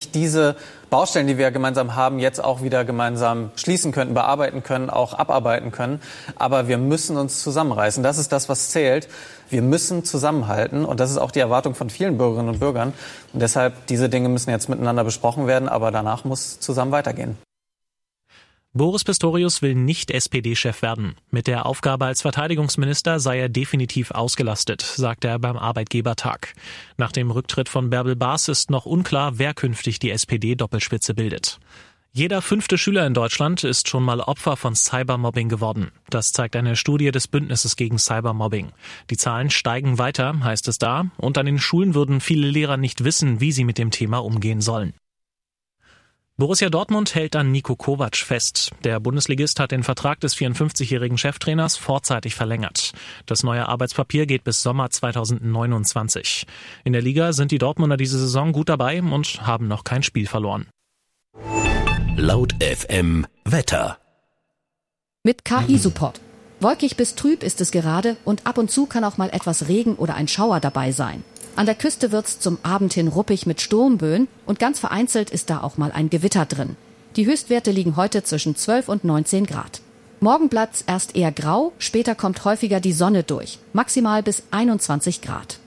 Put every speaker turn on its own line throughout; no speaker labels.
nicht diese Baustellen, die wir gemeinsam haben, jetzt auch wieder gemeinsam schließen könnten, bearbeiten können, auch abarbeiten können. Aber wir müssen uns zusammenreißen. Das ist das, was zählt. Wir müssen zusammenhalten. Und das ist auch die Erwartung von vielen Bürgerinnen und Bürgern. Und deshalb, diese Dinge müssen jetzt miteinander besprochen werden. Aber danach muss zusammen weitergehen.
Boris Pistorius will nicht SPD-Chef werden. Mit der Aufgabe als Verteidigungsminister sei er definitiv ausgelastet, sagte er beim Arbeitgebertag. Nach dem Rücktritt von Bärbel Baas ist noch unklar, wer künftig die SPD-Doppelspitze bildet. Jeder 5. Schüler in Deutschland ist schon mal Opfer von Cybermobbing geworden. Das zeigt eine Studie des Bündnisses gegen Cybermobbing. Die Zahlen steigen weiter, heißt es da, und an den Schulen würden viele Lehrer nicht wissen, wie sie mit dem Thema umgehen sollen. Borussia Dortmund hält an Niko Kovac fest. Der Bundesligist hat den Vertrag des 54-jährigen Cheftrainers vorzeitig verlängert. Das neue Arbeitspapier geht bis Sommer 2029. In der Liga sind die Dortmunder diese Saison gut dabei und haben noch kein Spiel verloren.
Laut FM Wetter.
Mit KI-Support. Wolkig bis trüb ist es gerade und ab und zu kann auch mal etwas Regen oder ein Schauer dabei sein. An der Küste wird's zum Abend hin ruppig mit Sturmböen und ganz vereinzelt ist da auch mal ein Gewitter drin. Die Höchstwerte liegen heute zwischen 12 und 19 Grad. Morgen bleibt's erst eher grau, später kommt häufiger die Sonne durch. Maximal bis 21 Grad.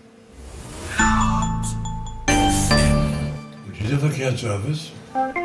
Dieser Verkehrsservice.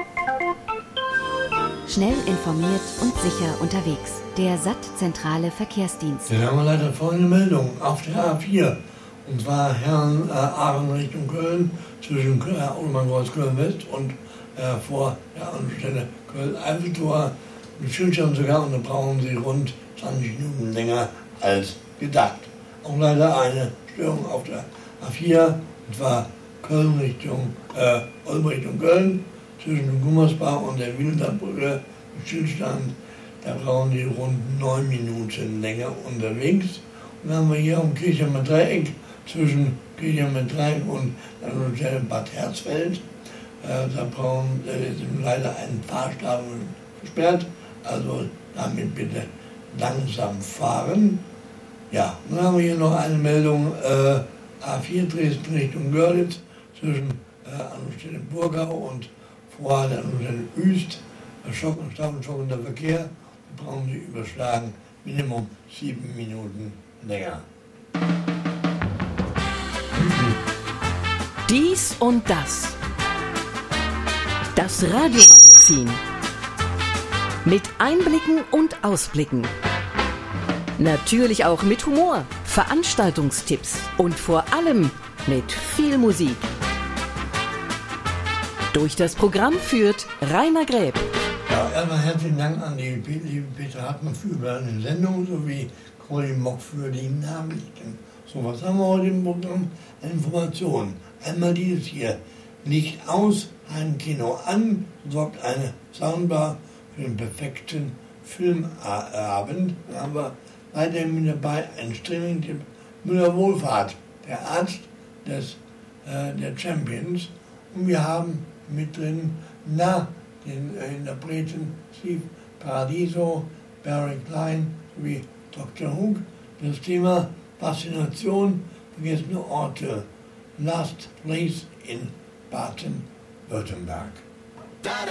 Schnell informiert und sicher unterwegs. Der SAT-Zentrale Verkehrsdienst.
Dann haben wir leider folgende Meldung auf der A4. Und zwar Herren-Aachen Richtung Köln, zwischen Autobahnkreuz Köln-West und vor der Anstelle Köln-Eiffeltor. Mit Schildern sogar, und da brauchen Sie rund 20 Minuten länger als gedacht. Auch leider eine Störung auf der A4, und zwar Köln Richtung, Ulm Richtung Köln, zwischen dem Gummersbach und der Wilderbrücke mit Stillstand. Da brauchen Sie rund 9 Minuten länger unterwegs. Und dann haben wir hier am Kirchheimer Dreieck zwischen Kirchheimer Dreieck und Bad Herzfeld. Da sind leider ein Fahrstadion gesperrt, also damit bitte langsam fahren. Ja, dann haben wir hier noch eine Meldung, A4 Dresden Richtung Görlitz zwischen Anstelle Burgau und vor der Anstelle Üst. Stockender Verkehr, da brauchen Sie überschlagen Minimum 7 Minuten länger.
Dies und das. Das Radiomagazin. Mit Einblicken und Ausblicken. Natürlich auch mit Humor, Veranstaltungstipps und vor allem mit viel Musik. Durch das Programm führt Rainer Gräb.
Ja, erstmal herzlichen Dank an die liebe Peter Hartmann für eine Sendung sowie Colli Mock für die Nachrichten. So, was haben wir heute im Programm? Informationen. Einmal dieses hier. Licht aus, Heimkino an, sorgt eine Soundbar für den perfekten Filmabend. Dann haben wir weiterhin mit dabei ein Streaming-Tipp. Müller Wohlfahrt, der Arzt der Champions. Und wir haben mit drin den Interpreten Steve Paradiso, Barry Klein sowie Dr. Hook. Das Thema Faszination, vergessene Orte. Last Place in Baden-Württemberg.